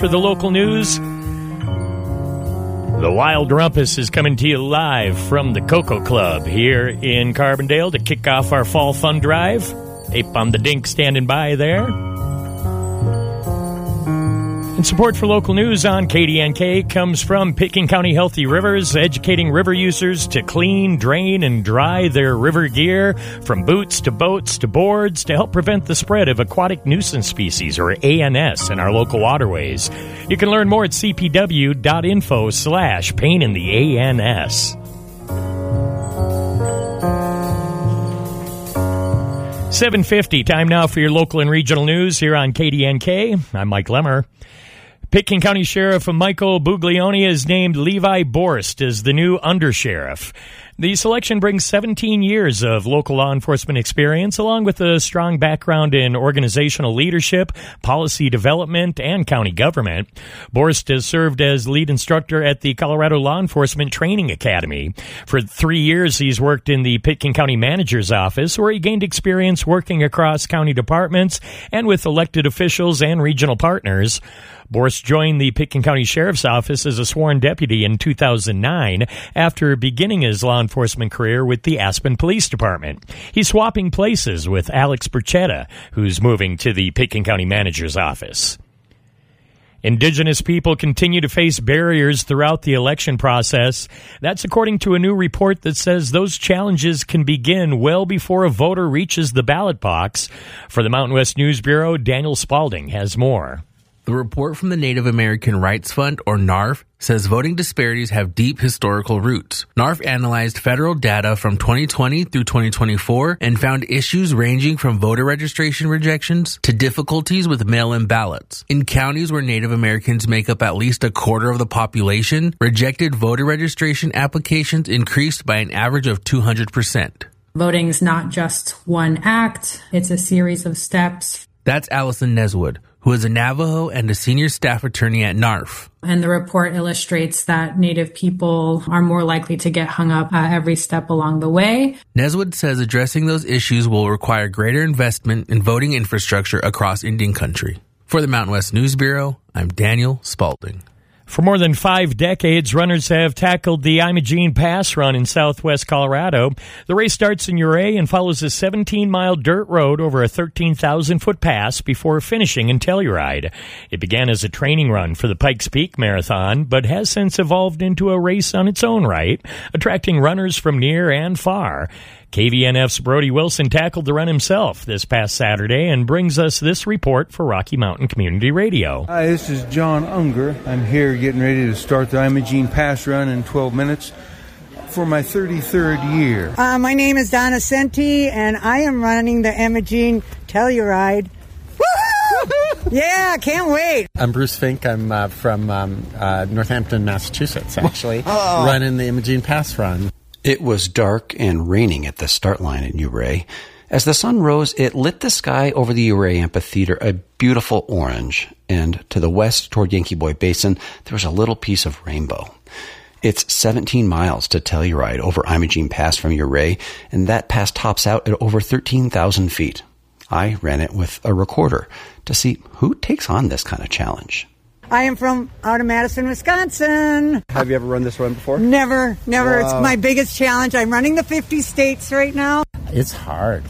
for the local news. The Wild Rumpus is coming to you live from the Cocoa Club here in Carbondale to kick off our fall fun drive. Ape on the Dink standing by there. And support for local news on KDNK comes from Pitkin County Healthy Rivers, educating river users to clean, drain, and dry their river gear, from boots to boats to boards, to help prevent the spread of aquatic nuisance species, or ANS, in our local waterways. You can learn more at cpw.info/pain-in-the-ANS. 7:50, time now for your local and regional news here on KDNK. I'm Mike Lemmer. Pitkin County Sheriff Michael Buglioni has named Levi Borst as the new undersheriff. The selection brings 17 years of local law enforcement experience, along with a strong background in organizational leadership, policy development, and county government. Borst has served as lead instructor at the Colorado Law Enforcement Training Academy. For 3 years, he's worked in the Pitkin County Manager's Office, where he gained experience working across county departments and with elected officials and regional partners. Borst joined the Pitkin County Sheriff's Office as a sworn deputy in 2009 after beginning his law enforcement career with the Aspen Police Department. He's swapping places with Alex Burchetta, who's moving to the Pitkin County Manager's Office. Indigenous people continue to face barriers throughout the election process. That's according to a new report that says those challenges can begin well before a voter reaches the ballot box. For the Mountain West News Bureau, Daniel Spalding has more. The report from the Native American Rights Fund, or NARF, says voting disparities have deep historical roots. NARF analyzed federal data from 2020 through 2024 and found issues ranging from voter registration rejections to difficulties with mail-in ballots. In counties where Native Americans make up at least a quarter of the population, rejected voter registration applications increased by an average of 200%. Voting is not just one act, it's a series of steps. That's Allison Neswood, who is a Navajo and a senior staff attorney at NARF. And the report illustrates that Native people are more likely to get hung up every step along the way. Neswood says addressing those issues will require greater investment in voting infrastructure across Indian country. For the Mountain West News Bureau, I'm Daniel Spalding. For more than 5 decades, runners have tackled the Imogene Pass Run in southwest Colorado. The race starts in Ouray and follows a 17-mile dirt road over a 13,000-foot pass before finishing in Telluride. It began as a training run for the Pikes Peak Marathon, but has since evolved into a race on its own right, attracting runners from near and far. KVNF's Brody Wilson tackled the run himself this past Saturday and brings us this report for Rocky Mountain Community Radio. Hi, this is John Unger. I'm here getting ready to start the Imogene Pass Run in 12 minutes for my 33rd year. My name is Donna Senti, and I am running the Imogene Telluride. Woohoo! Yeah, can't wait. I'm Bruce Fink. I'm from Northampton, Massachusetts, actually, running the Imogene Pass Run. It was dark and raining at the start line in Ouray. As the sun rose, it lit the sky over the Ouray Amphitheater a beautiful orange, and to the west toward Yankee Boy Basin, there was a little piece of rainbow. It's 17 miles to Telluride over Imogene Pass from Ouray, and that pass tops out at over 13,000 feet. I ran it with a recorder to see who takes on this kind of challenge. I am from out of Madison, Wisconsin. Have you ever run this run before? Never. Wow. It's my biggest challenge. I'm running the 50 states right now. It's hard,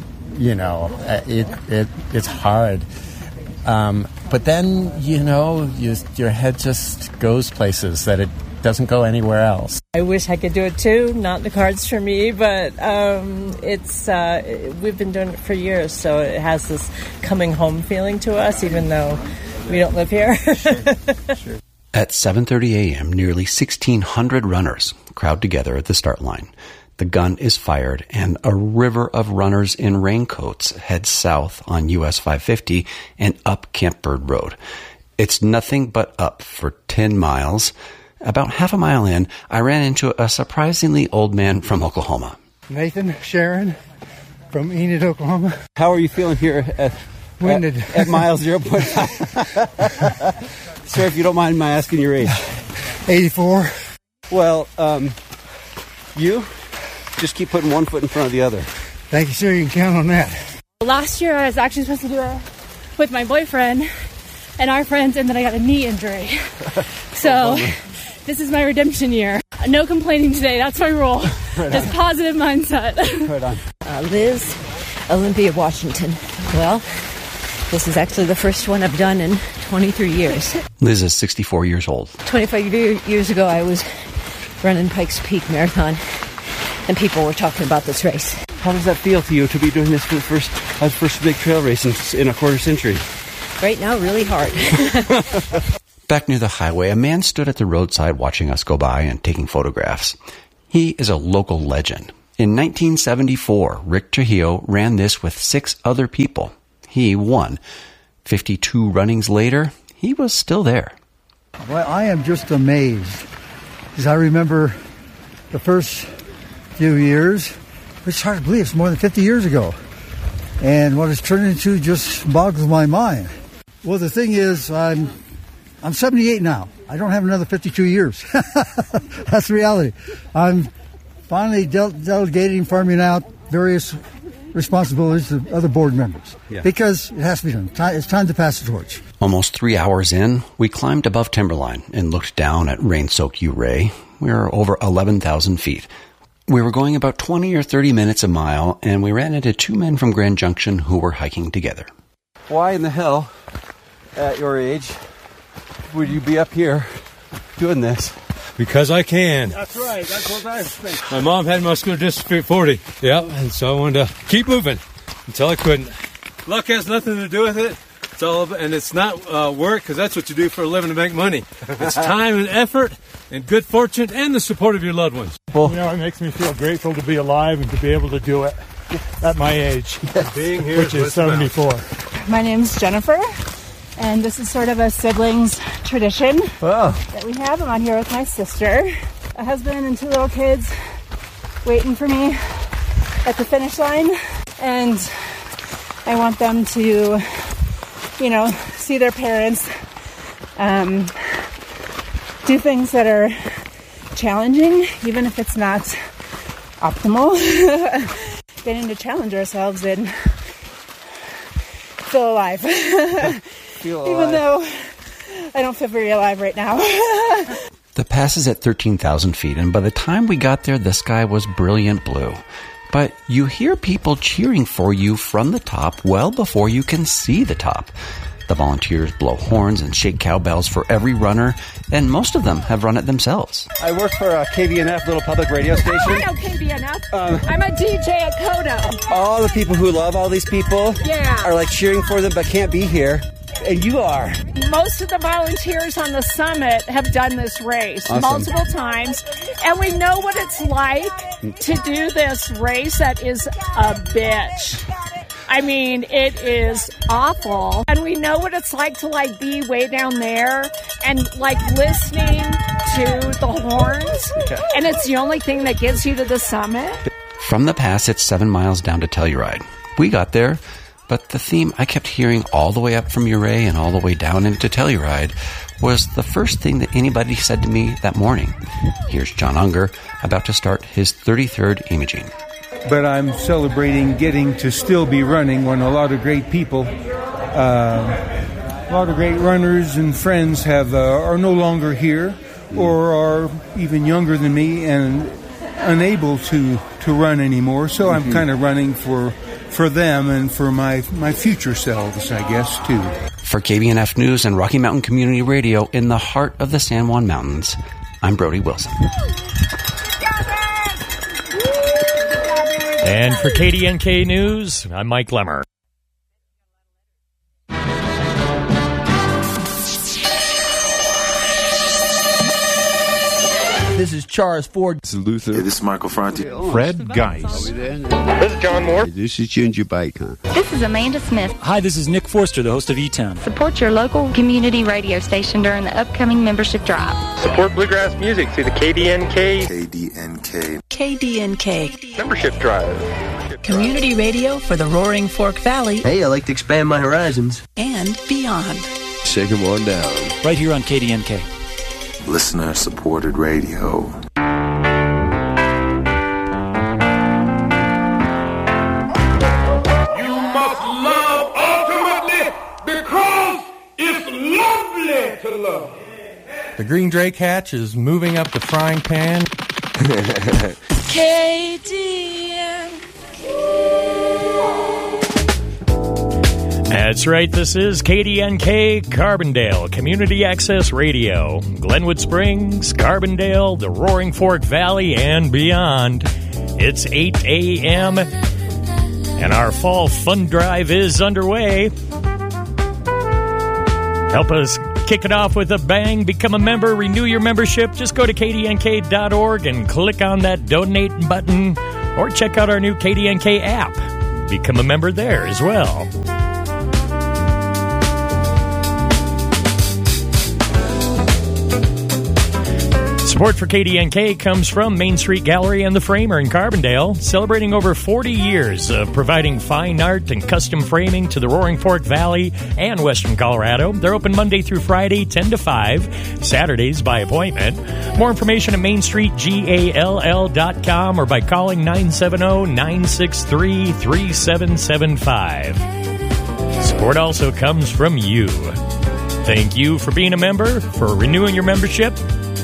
it's hard. But then, your head just goes places that it doesn't go anywhere else. I wish I could do it too. Not in the cards for me, but we've been doing it for years, so it has this coming home feeling to us, even though we don't live here. Sure. At 7:30 a.m., nearly 1,600 runners crowd together at the start line. The gun is fired, and a river of runners in raincoats heads south on US 550 and up Camp Bird Road. It's nothing but up for 10 miles. About half a mile in, I ran into a surprisingly old man from Oklahoma. Nathan Sharon from Enid, Oklahoma. How are you feeling here at winded at mile 0.5? Sir, if you don't mind my asking your age. 84. Well, you just keep putting one foot in front of the other. Thank you, sir. You can count on that. Last year I was actually supposed to do it with my boyfriend, and our friends, and then I got a knee injury. So this is my redemption year. No complaining today. That's my rule. Just positive mindset. Right on. Liz, Olympia, Washington. Well, this is actually the first one I've done in 23 years. Liz is 64 years old. 25 years ago, I was running Pikes Peak Marathon, and people were talking about this race. How does that feel to you to be doing this for the first big trail race in a quarter century? Right now, really hard. Back near the highway, a man stood at the roadside watching us go by and taking photographs. He is a local legend. In 1974, Rick Trujillo ran this with 6 other people. He won. 52 runnings later, he was still there. Well, I am just amazed, because I remember the first few years, it's hard to believe it's more than 50 years ago. And what it's turned into just boggles my mind. Well, the thing is, I'm 78 now. I don't have another 52 years. That's the reality. I'm finally delegating, farming out various responsibilities to other board members. Yeah. Because it has to be done. It's time to pass the torch. Almost 3 hours in, we climbed above timberline and looked down at rain-soaked Ouray. We were over 11,000 feet. We were going about 20 or 30 minutes a mile, and we ran into 2 men from Grand Junction who were hiking together. Why in the hell, at your age, would you be up here doing this? Because I can. That's right. That's what I think. My mom had muscular dystrophy at 40. Yeah, and so I wanted to keep moving until I couldn't. Luck has nothing to do with it. It's all, and it's not work, because that's what you do for a living to make money. It's time and effort and good fortune and the support of your loved ones. Well, it makes me feel grateful to be alive and to be able to do it at my age, being here, which is 74. My name's Jennifer, and this is sort of a siblings tradition that we have. I'm out here with my sister, a husband, and 2 little kids waiting for me at the finish line. And I want them to, see their parents do things that are challenging, even if it's not optimal. Getting to challenge ourselves and feel alive. Even though I don't feel very alive right now. The pass is at 13,000 feet, and by the time we got there, the sky was brilliant blue. But you hear people cheering for you from the top well before you can see the top. The volunteers blow horns and shake cowbells for every runner, and most of them have run it themselves. I work for a KBNF, little public radio station. Oh, I know KBNF. I'm a DJ at Coda. All the people who love all these people are like cheering for them but can't be here. And you are. Most of the volunteers on the summit have done this race multiple times, and we know what it's like to do this race that is a bitch. I mean, it is awful. And we know what it's like to be way down there and listening to the horns. And it's the only thing that gets you to the summit. From the pass, it's 7 miles down to Telluride. We got there, but the theme I kept hearing all the way up from Ouray and all the way down into Telluride was the first thing that anybody said to me that morning. Here's John Unger about to start his 33rd Imogene. But I'm celebrating getting to still be running when a lot of great people, a lot of great runners and friends are no longer here or are even younger than me and unable to run anymore. So I'm kind of running for them and for my future selves, I guess, too. For KBNF News and Rocky Mountain Community Radio in the heart of the San Juan Mountains, I'm Brody Wilson. And for KDNK News, I'm Mike Lemmer. This is Charles Ford. This is Luther. Hey, this is Michael Franti. Fred Geis. This is John Moore. Hey, this is Ginger Bacon. This is Amanda Smith. Hi, this is Nick Forster, the host of E-Town. Support your local community radio station during the upcoming membership drive. Support bluegrass music through the KDNK. KDNK. Membership drive. Community radio for the Roaring Fork Valley. Hey, I like to expand my horizons. And beyond. Shake 'em on down. Right here on KDNK. Listener-supported radio. You must love ultimately because it's The green drake hatch is moving up the frying pan. That's right, this is KDNK Carbondale, Community Access Radio, Glenwood Springs, Carbondale, the Roaring Fork Valley, and beyond. It's 8 a.m., and our fall fund drive is underway. Help us kick it off with a bang. Become a member, renew your membership. Just go to kdnk.org and click on that donate button, or check out our new KDNK app. Become a member there as well. Support for KDNK comes from Main Street Gallery and the Framer in Carbondale, celebrating over 40 years of providing fine art and custom framing to the Roaring Fork Valley and Western Colorado. They're open Monday through Friday, 10 to 5, Saturdays by appointment. More information at mainstreetgall.com or by calling 970-963-3775. Support also comes from you. Thank you for being a member, for renewing your membership.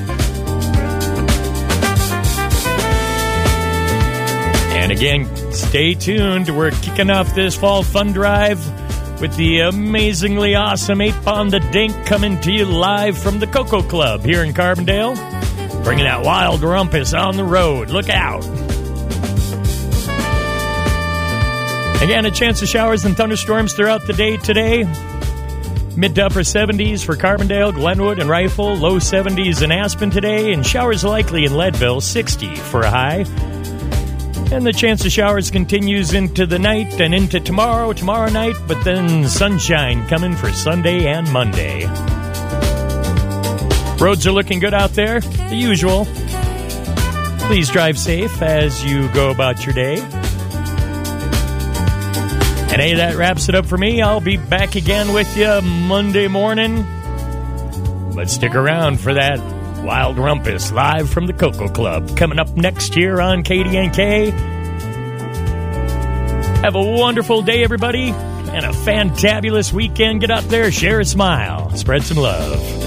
And again, stay tuned. We're kicking off this fall fund drive with the amazingly awesome Ape on the Dink coming to you live from the Cocoa Club here in Carbondale. Bringing that wild rumpus on the road. Look out. Again, a chance of showers and thunderstorms throughout the day today. Mid to upper 70s for Carbondale, Glenwood, and Rifle. Low 70s in Aspen today. And showers likely in Leadville, 60 for a high. And the chance of showers continues into the night and into tomorrow night, but then sunshine coming for Sunday and Monday. Roads are looking good out there, the usual. Please drive safe as you go about your day. And hey, that wraps it up for me. I'll be back again with you Monday morning. But stick around for that Wild Rumpus live from the Cocoa Club coming up next year on KDNK. Have a wonderful day, everybody, and a fantabulous weekend. Get out there, share a smile, spread some love.